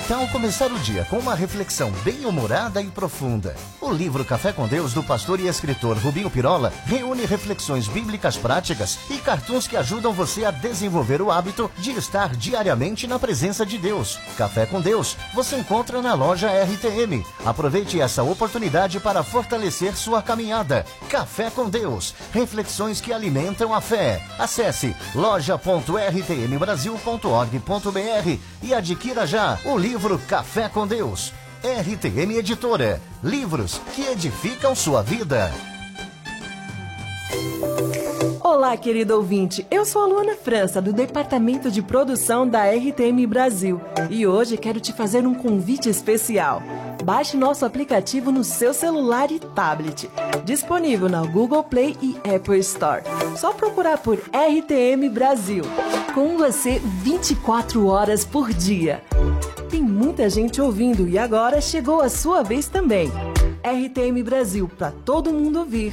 tal começar o dia com uma reflexão bem-humorada e profunda? O livro Café com Deus, do pastor e escritor Rubinho Pirola, reúne reflexões bíblicas práticas e cartoons que ajudam você a desenvolver o hábito de estar diariamente na presença de Deus. Café com Deus você encontra na loja RTM. Aproveite essa oportunidade para fortalecer sua caminhada. Café com Deus, reflexões que alimentam a fé. Acesse loja.rtmbrasil.org.br e adquira já o livro Café com Deus. RTM Editora. Livros que edificam sua vida. Olá, querido ouvinte. Eu sou a Luana França, do Departamento de Produção da RTM Brasil. E hoje quero te fazer um convite especial. Baixe nosso aplicativo no seu celular e tablet. Disponível na Google Play e Apple Store. Só procurar por RTM Brasil. Com você 24 horas por dia. Tem muita gente ouvindo e agora chegou a sua vez também. RTM Brasil, para todo mundo ouvir.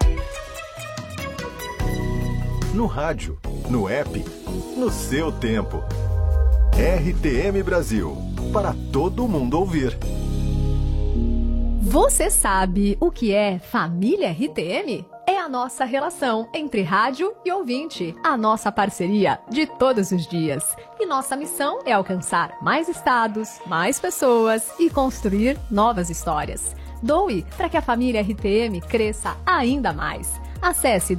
No rádio, no app, no seu tempo. RTM Brasil, para todo mundo ouvir. Você sabe o que é família RTM? É a nossa relação entre rádio e ouvinte, a nossa parceria de todos os dias. E nossa missão é alcançar mais estados, mais pessoas e construir novas histórias. Doe para que a família RTM cresça ainda mais. Acesse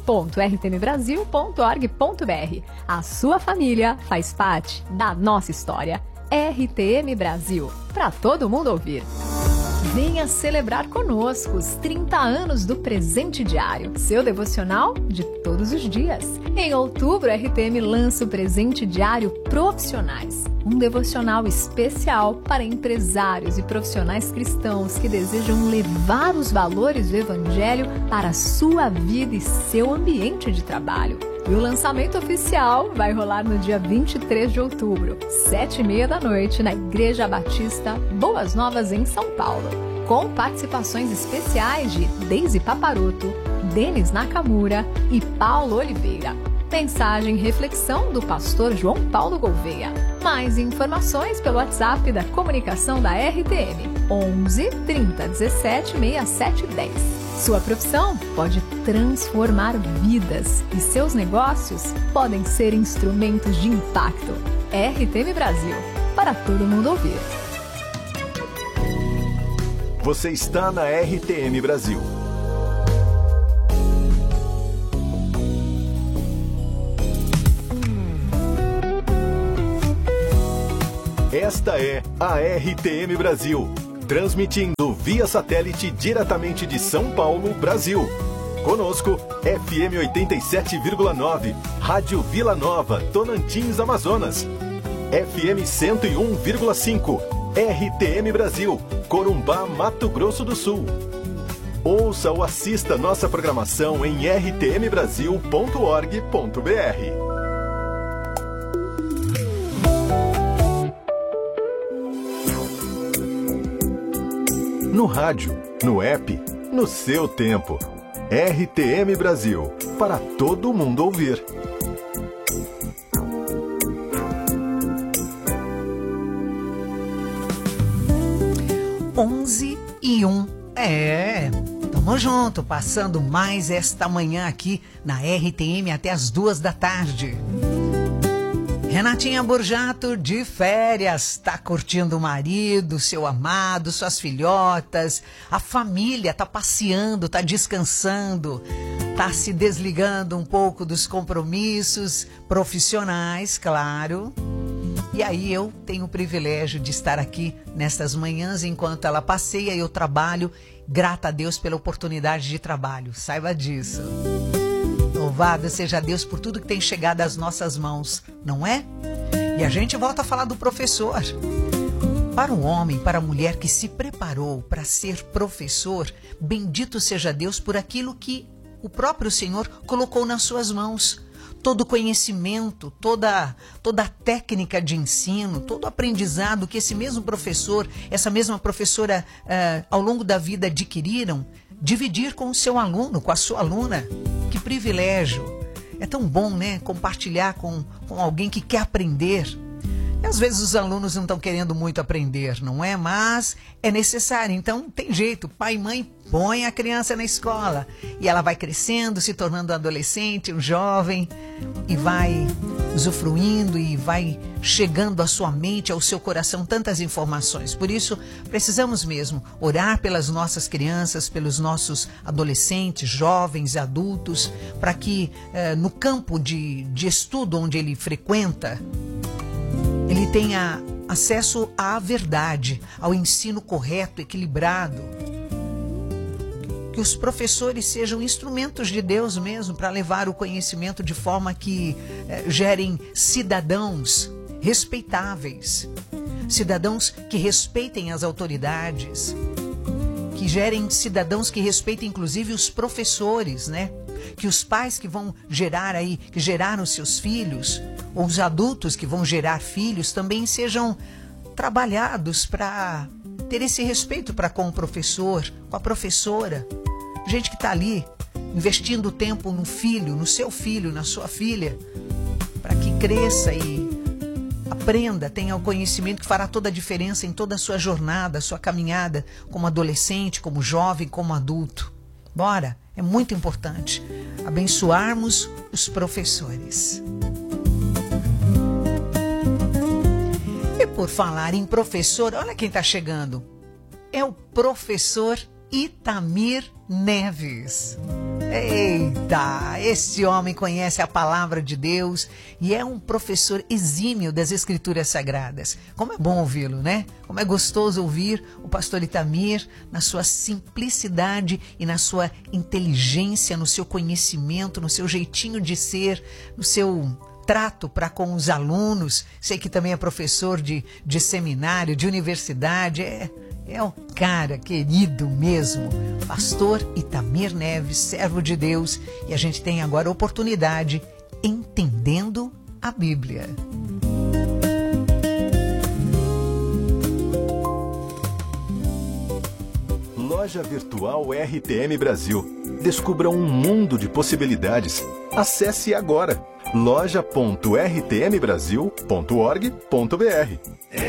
doe.rtmbrasil.org.br. A sua família faz parte da nossa história. RTM Brasil, para todo mundo ouvir. Venha celebrar conosco os 30 anos do Presente Diário, seu devocional de todos os dias. Em outubro, a RTM lança o Presente Diário Profissionais, um devocional especial para empresários e profissionais cristãos que desejam levar os valores do Evangelho para a sua vida e seu ambiente de trabalho. E o lançamento oficial vai rolar no dia 23 de outubro, 7h30 da noite, na Igreja Batista Boas Novas, em São Paulo. Com participações especiais de Deise Paparoto, Denis Nakamura e Paulo Oliveira. Mensagem e reflexão do pastor João Paulo Gouveia. Mais informações pelo WhatsApp da comunicação da RTM, 11 30 17 67 10. Sua profissão pode transformar vidas e seus negócios podem ser instrumentos de impacto. RTM Brasil, para todo mundo ouvir. Você está na RTM Brasil. Esta é a RTM Brasil, transmitindo via satélite diretamente de São Paulo, Brasil. Conosco, FM 87,9, Rádio Vila Nova, Tocantins, Amazonas. FM 101,5, RTM Brasil, Corumbá, Mato Grosso do Sul. Ouça ou assista nossa programação em rtmbrasil.org.br. No rádio, no app, no seu tempo. RTM Brasil, para todo mundo ouvir. 11h01. Tamo junto, passando mais esta manhã aqui na RTM até as 2h. Renatinha Borjato de férias, tá curtindo o marido, seu amado, suas filhotas, a família, tá passeando, tá descansando, tá se desligando um pouco dos compromissos profissionais, claro. E aí eu tenho o privilégio de estar aqui nestas manhãs enquanto ela passeia e eu trabalho, grata a Deus pela oportunidade de trabalho, saiba disso. Louvado seja Deus por tudo que tem chegado às nossas mãos, não é? E a gente volta a falar do professor. Para o homem, para a mulher que se preparou para ser professor, bendito seja Deus por aquilo que o próprio Senhor colocou nas suas mãos. Todo conhecimento, toda técnica de ensino, todo aprendizado que esse mesmo professor, essa mesma professora ao longo da vida adquiriram, dividir com o seu aluno, com a sua aluna. Que privilégio! É tão bom, né? Compartilhar com alguém que quer aprender. às vezes os alunos não estão querendo muito aprender, não é? Mas é necessário. Então, tem jeito. Pai e mãe põe a criança na escola. E ela vai crescendo, se tornando um adolescente, um jovem. E vai usufruindo e vai chegando à sua mente, ao seu coração, tantas informações. Por isso, precisamos mesmo orar pelas nossas crianças, pelos nossos adolescentes, jovens, adultos, para que no campo de estudo onde ele frequenta, ele tenha acesso à verdade, ao ensino correto, equilibrado. Que os professores sejam instrumentos de Deus mesmo para levar o conhecimento de forma que gerem cidadãos respeitáveis, cidadãos que respeitem as autoridades, que gerem cidadãos que respeitem inclusive os professores, né? Que os pais que vão gerar aí, que geraram seus filhos, ou os adultos que vão gerar filhos, também sejam trabalhados para ter esse respeito para com o professor, com a professora. Gente que está ali investindo tempo no filho, no seu filho, na sua filha, para que cresça e aprenda, tenha o conhecimento que fará toda a diferença em toda a sua jornada, a sua caminhada como adolescente, como jovem, como adulto. Bora, é muito importante abençoarmos os professores. E por falar em professor, olha quem está chegando. É o professor Itamir Neves. Eita, esse homem conhece a palavra de Deus e é um professor exímio das Escrituras Sagradas. Como é bom ouvi-lo, né? Como é gostoso ouvir o pastor Itamir na sua simplicidade e na sua inteligência, no seu conhecimento, no seu jeitinho de ser, no seu trato para com os alunos. Sei que também é professor de seminário, de universidade. É um cara querido mesmo, pastor Itamir Neves, servo de Deus, e a gente tem agora a oportunidade entendendo a Bíblia. Loja Virtual RTM Brasil. Descubra um mundo de possibilidades. Acesse agora loja.rtmbrasil.org.br.